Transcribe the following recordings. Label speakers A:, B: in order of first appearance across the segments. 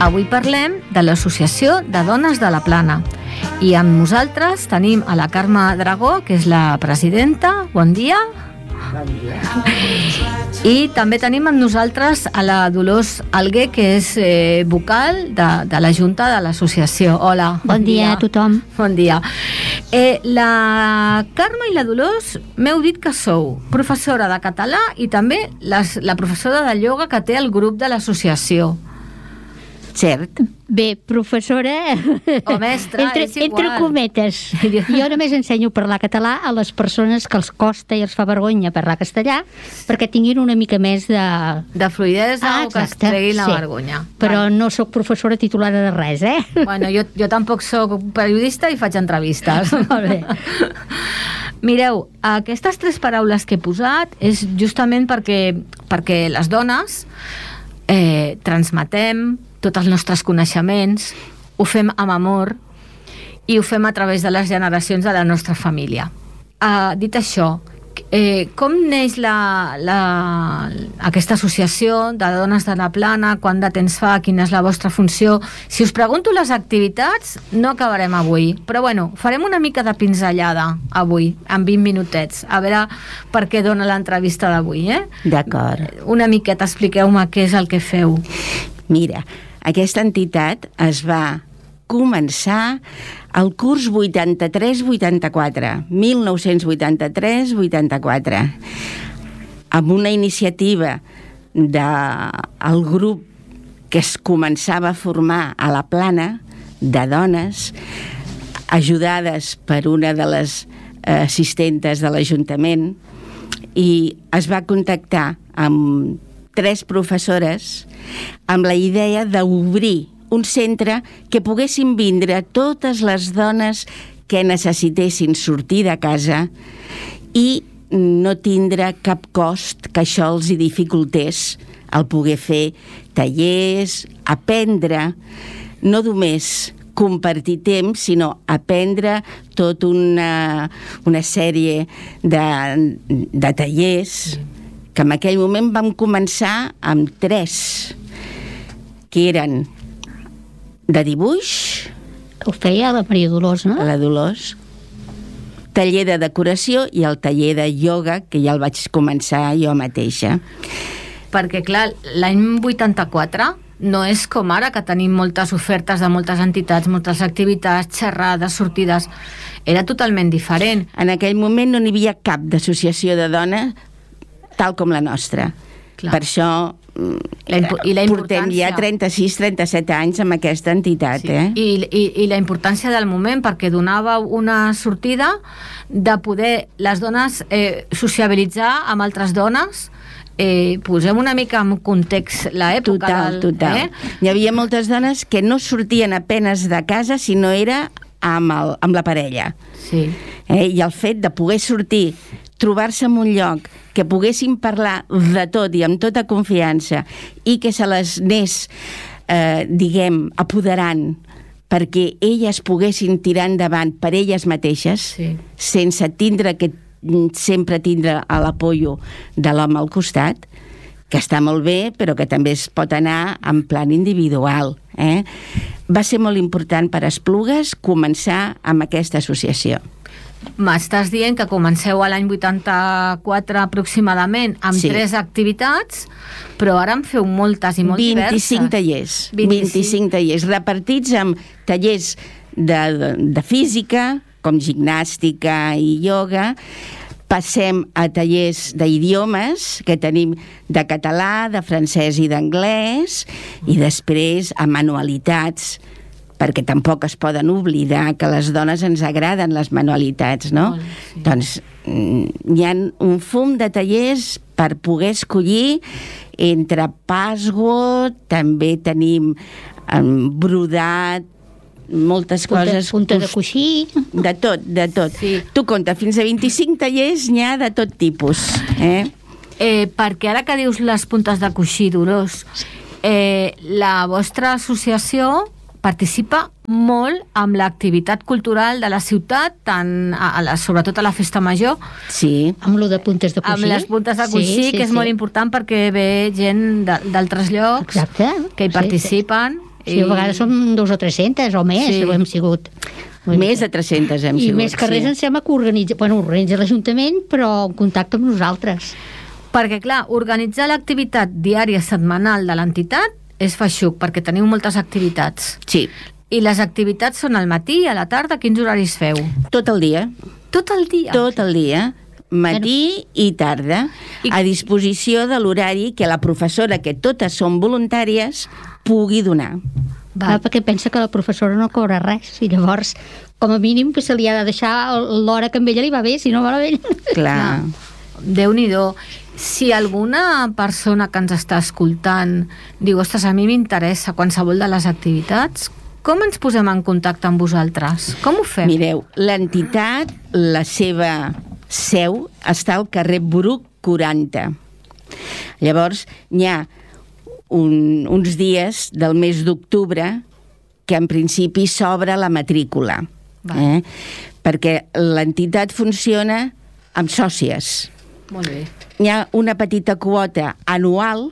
A: Avui parlem de l'Associació de Dones de la Plana. I amb nosaltres tenim a la Carme Dragó, que és la presidenta. Bon dia.
B: Bon dia.
A: I també tenim amb nosaltres a la Dolors Alguer, que és vocal de la Junta de l'Associació. Hola.
C: Bon dia a tothom.
A: Bon dia. La Carme i la Dolors m'heu dit que sou professora de català i també la professora de ioga que té el grup de l'associació.
C: Cert. Bé, professora...
A: O mestra, és igual.
C: Entre cometes. Jo només ensenyo a parlar català a les persones que els costa i els fa vergonya parlar castellà, perquè tinguin una mica més de...
A: De fluïdesa o que es treguin la vergonya.
C: Però no sóc professora titulada de res,
A: Bueno, jo tampoc sóc periodista i faig entrevistes.
C: Molt bé.
A: Mireu, aquestes 3 paraules que he posat és justament perquè les dones transmetem tots els nostres coneixements, ho fem amb amor i ho fem a través de les generacions de la nostra família. Dit això, com neix aquesta associació de dones de la Plana? Quant de temps fa? Quina és la vostra funció? Si us pregunto les activitats, no acabarem avui. Però bueno, farem una mica de pinzellada avui, en 20 minutets. A veure per què dona l'entrevista d'avui,
B: D'acord.
A: Una miqueta, expliqueu-me què és el que feu.
B: Mira, aquesta entitat es va començar el curs 83-84, 1983-84, amb una iniciativa del grup que es començava a formar a la Plana de dones, ajudades per una de les assistentes de l'Ajuntament, i es va contactar amb 3 professores amb la idea d'obrir un centre que poguessin vindre totes les dones que necessitessin sortir de casa i no tindre cap cost que això els hi dificultés el poder fer tallers, aprendre, no només compartir temps, sinó aprendre tota una sèrie de tallers que en aquell moment vam començar amb 3, que eren de dibuix...
C: Ho feia la Maria Dolors, no?
B: La Dolors. Taller de decoració i el taller de ioga, que ja el vaig començar jo mateixa.
A: Perquè, clar, l'any 84 no és com ara, que tenim moltes ofertes de moltes entitats, moltes activitats, xerrades, sortides. Era totalment diferent.
B: En aquell moment no n'hi havia cap d'associació de dones tal com la nostra. Clar. Per això portem ja 36-37 anys amb aquesta entitat.
A: Sí. I la importància del moment, perquè donava una sortida de poder les dones sociabilitzar amb altres dones. Posem una mica en context l'època.
B: Total. Hi havia moltes dones que no sortien apenes de casa si no era amb la parella.
A: Sí.
B: I el fet de poder sortir, trobar-se en un lloc que poguessin parlar de tot i amb tota confiança i que se les anés, apoderant perquè elles poguessin tirar endavant per elles mateixes, sí, sense tindre que sempre tindre l'apoyo de l'home al costat, que està molt bé, però que també es pot anar en plan individual. Va ser molt important per Esplugues començar amb aquesta associació.
A: M'estàs dient que comenceu a l'any 84 aproximadament amb 3 activitats, però ara en feu moltes i molt diverses.
B: 25 tallers, repartits amb tallers de física, com gimnàstica i ioga. Passem a tallers d'idiomes, que tenim de català, de francès i d'anglès, i després a manualitats, perquè tampoc es poden oblidar que a les dones ens agraden les manualitats, no? Sí. Doncs hi ha un fum de tallers per poder escollir entre pasgo, també tenim brodat, moltes coses...
C: Punta de coixí...
B: De tot. Sí. Tu compta, fins a 25 tallers n'hi ha de tot tipus.
A: Perquè ara que dius les puntes de coixí, Dolors, la vostra associació participa molt amb l'activitat cultural de la ciutat, sobretot a la Festa Major.
B: Sí.
C: Amb lo de puntes de coixí.
A: Amb les puntes de coixí, que és molt important perquè ve gent d'altres llocs que hi participen.
C: Sí, a vegades som 200 o 300 o més, ho hem sigut.
B: Més de 300 hem sigut.
C: I més carrers em sembla que organitza l'Ajuntament, però en contacte amb nosaltres.
A: Perquè, clar, organitzar l'activitat diària setmanal de l'entitat és feixuc, perquè teniu moltes activitats.
B: Sí.
A: I les activitats són al matí, a la tarda, quins horaris feu?
B: Tot el dia.
A: Tot el dia?
B: Tot el dia. Matí i tarda. A disposició de l'horari que la professora, que totes són voluntàries, pugui donar.
C: Perquè pensa que la professora no cobra res, i llavors, com a mínim, que se li ha de deixar l'hora que a ella li va bé, si no va bé.
B: Clar.
A: Déu-n'hi-do. Si alguna persona que ens està escoltant diu, ostres, a mi m'interessa qualsevol de les activitats, com ens posem en contacte amb vosaltres? Com ho fem?
B: Mireu, l'entitat, la seva seu, està al carrer Bruc 40. Llavors, hi ha uns dies del mes d'octubre que en principi s'obre la matrícula. Perquè l'entitat funciona amb sòcies.
A: Molt bé.
B: Hi ha una petita quota anual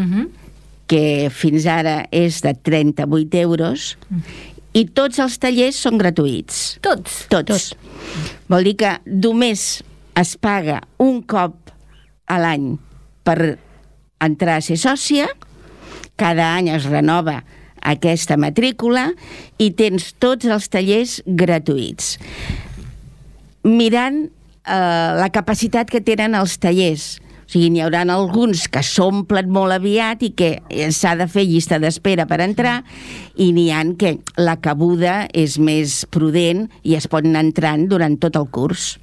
B: que fins ara és de 38 euros i tots els tallers són gratuïts. Tots. Vol dir que només es paga un cop a l'any per entrar a ser sòcia, cada any es renova aquesta matrícula i tens tots els tallers gratuïts. Mirant la capacitat que tenen els tallers. O sigui, n'hi haurà alguns que s'omplen molt aviat i que s'ha de fer llista d'espera per entrar, i n'hi ha que la cabuda és més prudent i es pot anar entrant durant tot el curs.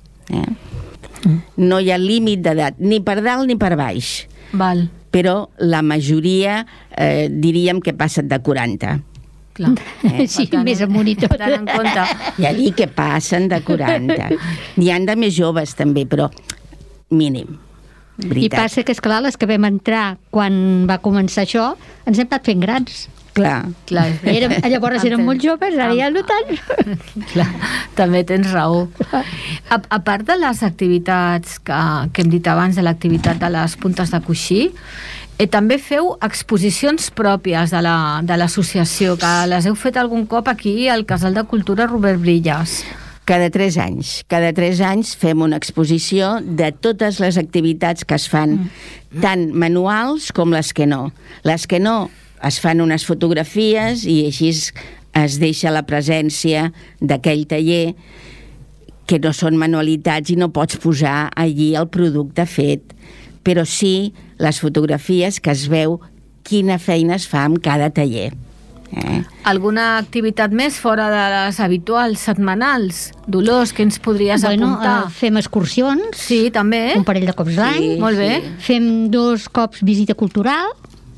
B: No hi ha límit d'edat, ni per dalt ni per baix.
A: Val.
C: Però la majoria diríem que passen de 40.
A: Clar.
C: Sí, més amunt i tot.
A: En compte.
B: Ja dic que passen de 40. N'hi han de més joves també, però mínim. Veritat.
C: I passa que, esclar, les que vam entrar quan va començar això, ens hem anat fent grans.
B: Clar.
C: Llavors érem molt joves, ara ja no tant.
A: Clar, també tens raó. A part de les activitats que hem dit abans, de l'activitat de les puntes de coixí, també feu exposicions pròpies de l'associació, que les heu fet algun cop aquí al Casal de Cultura Robert Brillas.
B: Cada 3 anys. Cada 3 anys fem una exposició de totes les activitats que es fan, tant manuals com les que no. Les que no es fan unes fotografies i així es deixa la presència d'aquell taller, que no són manualitats i no pots posar allí el producte fet, però sí les fotografies que es veu quina feina es fa amb cada taller.
A: Alguna activitat més fora de les habituals setmanals? Dolors, que ens podries apuntar?
C: Fem excursions.
A: Sí, també.
C: Un parell de cops l'any.
A: Sí, molt bé.
C: Fem 2 cops visita cultural.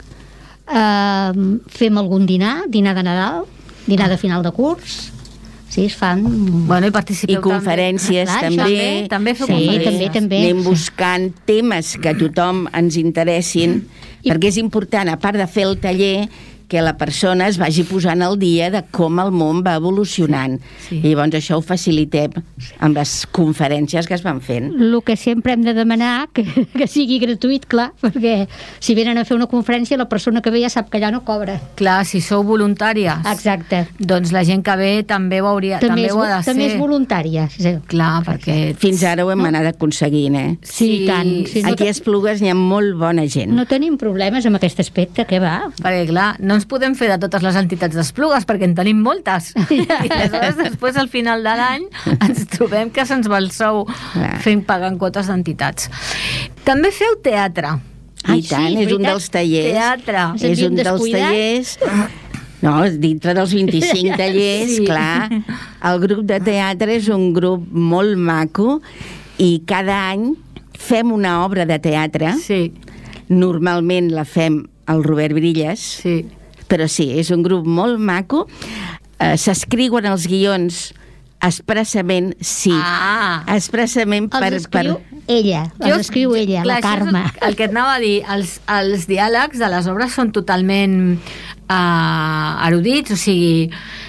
C: Fem algun dinar de Nadal, dinar de final de curs. Sí, es fan...
A: Bueno, i participeu
B: I conferències també.
A: També feu
C: conferències. També.
B: Anem buscant temes que a tothom ens interessin, perquè és important, a part de fer el taller, que la persona es vagi posant al dia de com el món va evolucionant.
A: Sí.
B: I llavors això ho facilitem amb les conferències que es van fent.
C: El que sempre hem de demanar que sigui gratuït, clar, perquè si venen a fer una conferència la persona que ve ja sap que allà no cobra.
A: Clar, si sou voluntàries.
C: Exacte.
A: Doncs la gent que ve també ho hauria, també ho ha de ser.
C: També és voluntària. Sí.
A: Clar, perquè...
B: Fins ara ho hem anat aconseguint,
C: Sí, tant. Sí,
B: aquí a Esplugues hi ha molt bona gent.
C: No tenim problemes amb aquest aspecte, què va?
A: Perquè, clar, no ens podem fer de totes les entitats d'Esplugues, perquè en tenim moltes. I aleshores, després, al final de l'any, ens trobem que se'ns va el sou pagant quotes d'entitats. També feu teatre.
B: I tant, és un dels tallers.
A: Teatre.
B: És un dels tallers... No, dintre dels 25 tallers, clar. El grup de teatre és un grup molt maco i cada any fem una obra de teatre.
A: Sí.
B: Normalment la fem al Robert Brillas.
A: Sí.
B: Però sí, és un grup molt maco. S'escriuen els guions expressament, expressament
C: per... Els escriu ella, la Carme.
A: El que et anava a dir, els diàlegs de les obres són totalment erudits, o sigui...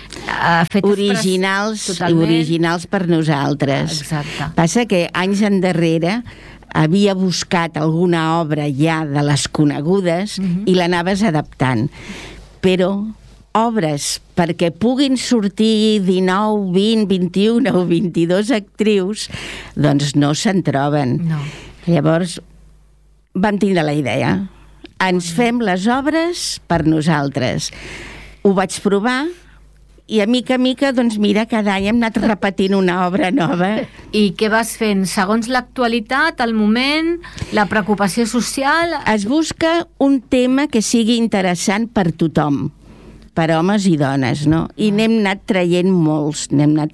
B: originals per nosaltres.
A: Exacte.
B: Passa que anys endarrere havia buscat alguna obra ja de les conegudes i l'anaves adaptant. Però obres perquè puguin sortir 19, 20, 21 o 22 actrius, doncs no se'n troben.
A: No.
B: Llavors vam tindre la idea. Ens fem les obres per nosaltres. Ho vaig provar i a mica, doncs mira, cada any hem anat repetint una obra nova.
A: I què vas fent? Segons l'actualitat, el moment, la preocupació social...
B: Es busca un tema que sigui interessant per tothom, per homes i dones, no? I n'hem anat traient molts.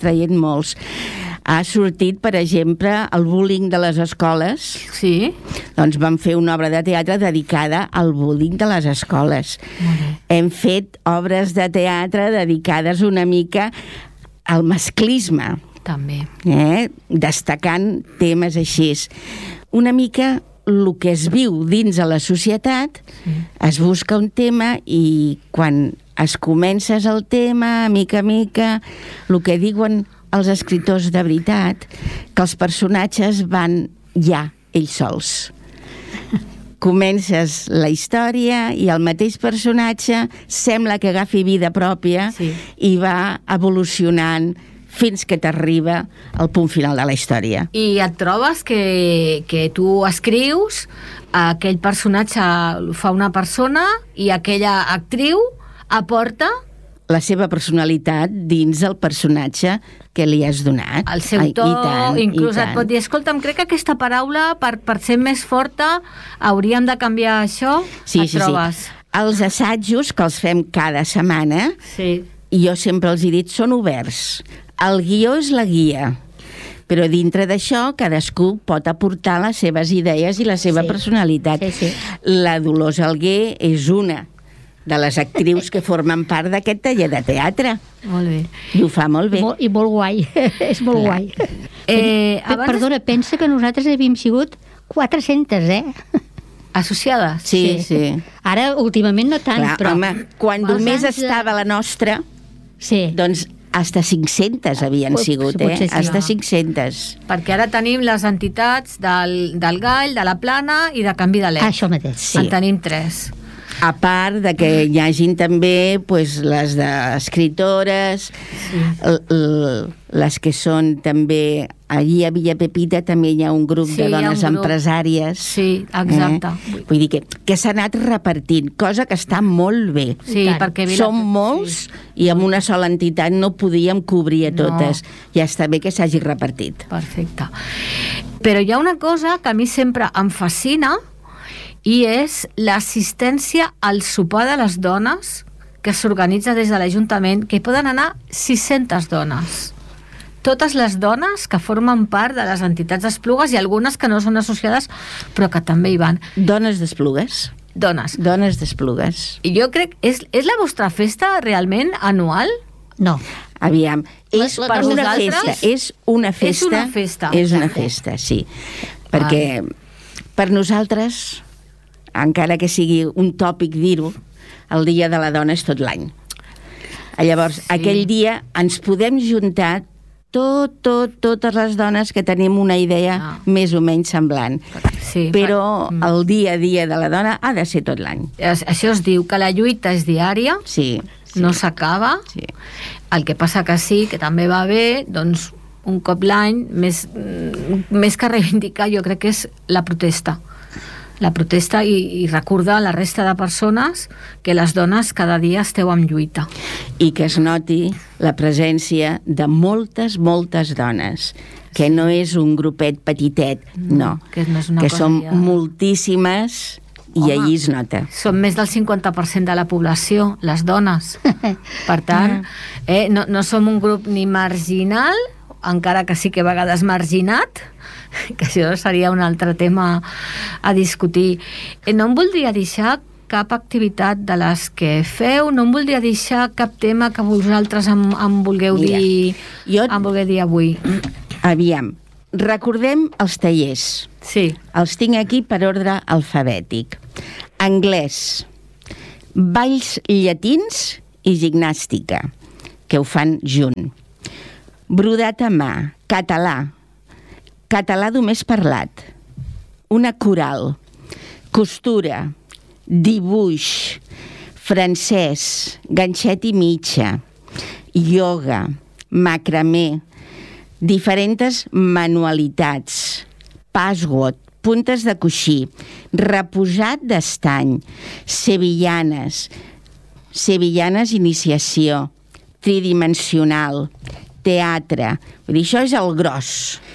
B: Ha sortit, per exemple, el bullying de les escoles.
A: Sí.
B: Doncs vam fer una obra de teatre dedicada al bullying de les escoles. Hem fet obres de teatre dedicades una mica al masclisme.
A: També.
B: Destacant temes així. Una mica el que es viu dins de la societat, es busca un tema i quan es comences el tema, a mica, el que diuen els escriptors de veritat, que els personatges van ja ells sols. Comences la història i el mateix personatge sembla que agafi vida pròpia i va evolucionant fins que t'arriba al punt final de la història.
A: I et trobes que tu escrius, aquell personatge fa una persona i aquella actriu aporta
B: la seva personalitat dins el personatge que li has donat.
A: El seu to, inclús et pot dir, escolta'm, crec que aquesta paraula, per ser més forta, hauríem de canviar això.
B: Sí. Els assajos, que els fem cada setmana, jo sempre els he dit, són oberts. El guió és la guia, però dintre d'això cadascú pot aportar les seves idees i la seva personalitat. La Dolors Alguer és una de les actrius que formen part d'aquest taller de teatre.
A: Molt bé.
B: I ho fa molt bé.
C: I molt guai. És molt guai. Perdona, pensa que nosaltres havíem sigut 400,
A: Associades?
B: Sí.
C: Ara, últimament, no tant, però...
B: Home, quan només estava la nostra, doncs hasta 500 havien sigut, hasta 500.
A: Perquè ara tenim les entitats del Gall, de la Plana i de Canvi de Lec.
C: Això mateix, sí.
A: En tenim 3.
B: A part de que hi hagin també les d'escritores, les que són també... Allí a Villa Pepita també hi ha un grup de dones empresàries.
A: Sí, exacte.
B: Vull dir que s'ha anat repartint, cosa que està molt bé.
A: Sí, perquè
B: som molts i amb una sola entitat no podíem cobrir a totes. Ja està bé que s'hagi repartit.
A: Perfecte. Però hi ha una cosa que a mi sempre em fascina i és l'assistència al sopar de les dones que s'organitza des de l'Ajuntament, que hi poden anar 600 dones. Totes les dones que formen part de les entitats d'Esplugues i algunes que no són associades però que també hi van.
B: Dones d'Esplugues?
A: Dones
B: d'Esplugues.
A: I jo crec, és la vostra festa realment anual?
C: No.
B: Aviam, és
A: per
B: una festa. És una festa. És una festa, sí. Perquè per nosaltres, encara que sigui un tòpic dir-ho, el Dia de la Dona és tot l'any. Llavors, aquell dia ens podem juntar totes les dones que tenim una idea més o menys semblant. Però el dia a dia de la dona ha de ser tot l'any.
A: Això es diu que la lluita és diària, no s'acaba. El que passa que sí, que també va bé, doncs un cop l'any, més que reivindicar, jo crec que és la protesta. La protesta i recordar a la resta de persones que les dones cada dia esteu en lluita.
B: I que es noti la presència de moltes dones, que no és un grupet petitet, no, que són moltíssimes i allí es nota.
A: Són més del 50% de la població, les dones. Per tant, no som un grup ni marginal, encara que sí que a vegades marginat, que això seria un altre tema a discutir. No em voldria deixar cap activitat de les que feu, no em voldria deixar cap tema que vosaltres em vulgueu dir avui.
B: Aviam, recordem els tallers.
A: Sí.
B: Els tinc aquí per ordre alfabètic. Anglès, balls llatins i gimnàstica, que ho fan junt. Brodat a mà, català només parlat, una coral, costura, dibuix, francès, ganxet i mitja, ioga, macramé, diferents manualitats, password, puntes de coixí, reposat d'estany, sevillanes iniciació, tridimensional, teatre. Vull dir, això és el gros,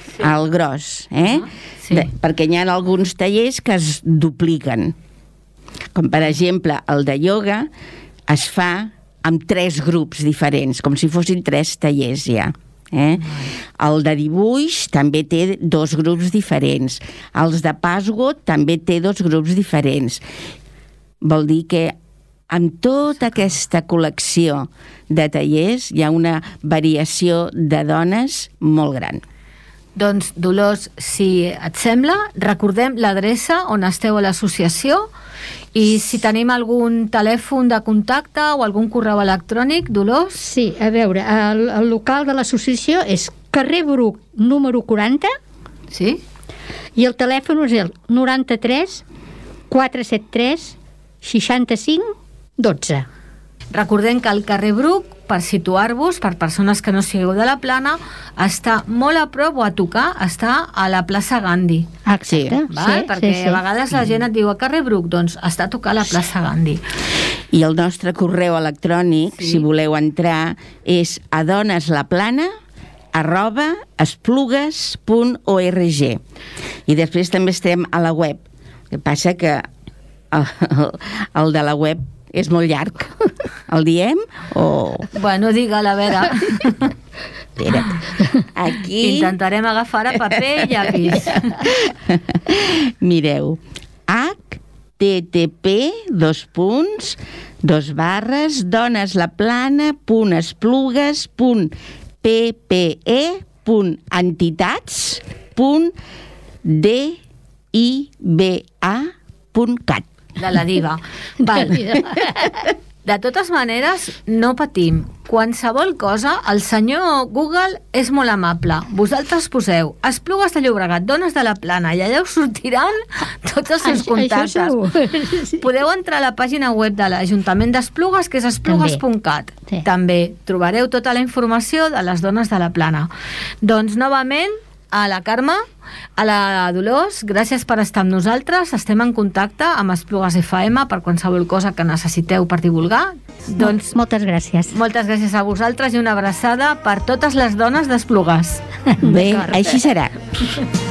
A: Sí.
B: Perquè hi ha alguns tallers que es dupliquen. Com per exemple, el de ioga es fa amb 3 grups diferents, com si fossin 3 tallers ja. El de dibuix també té 2 grups diferents. Els de password també té 2 grups diferents. Vol dir que amb tota aquesta col·lecció de tallers hi ha una variació de dones molt gran.
A: Doncs, Dolors, si et sembla, recordem l'adreça on esteu a l'associació i si tenim algun telèfon de contacte o algun correu electrònic, Dolors?
C: Sí, a veure, el local de l'associació és carrer Bruc, número 40,
A: Sí?
C: i el telèfon és el 93 473 65 12.
A: Recordem que el carrer Bruc, per situar-vos, per persones que no sigueu de la Plana, està molt a prop o a tocar, està a la plaça Gandhi.
C: Exacte,
A: Val? Perquè a vegades la gent et diu a carrer Bruc, doncs està a tocar a la plaça Gandhi.
B: I el nostre correu electrònic, si voleu entrar, és adoneslaplana@esplugues.org. I després també estem a la web. El que passa que el de la web és molt llarg. El diem o...
A: Bueno, digue-la, a veure.
B: Espera't. Aquí...
A: Intentarem agafar a paper i llapis.
B: Mireu. http://doneslaplana.esplugues.ppe.entitats.diba.cat.
A: De la diva. Val. De totes maneres, no patim. Qualsevol cosa, el senyor Google és molt amable. Vosaltres poseu Esplugues de Llobregat, dones de la Plana, i allà us sortiran tots els seus contactes.
C: Sí.
A: Podeu entrar a la pàgina web de l'Ajuntament d'Esplugues, que és esplugues.cat.
C: Sí.
A: També trobareu tota la informació de les dones de la Plana. Doncs, novament, a la Carme, a la Dolors, gràcies per estar amb nosaltres. Estem en contacte amb Esplugues FM per qualsevol cosa que necessiteu per divulgar. Doncs
C: Moltes gràcies.
A: moltes gràcies a vosaltres i una abraçada per totes les dones d'Esplugues.
B: Bé, així serà.